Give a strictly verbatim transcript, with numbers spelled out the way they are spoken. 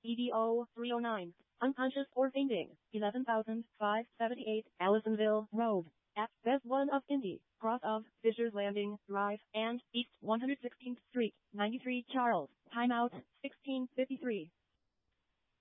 E D O three oh nine. Unconscious or fainting. eleven thousand five hundred seventy-eight Allisonville Road. At Bes one of Indy, cross of Fisher's Landing Drive, and East one hundred sixteenth Street, ninety-three Charles. Timeout, sixteen fifty-three.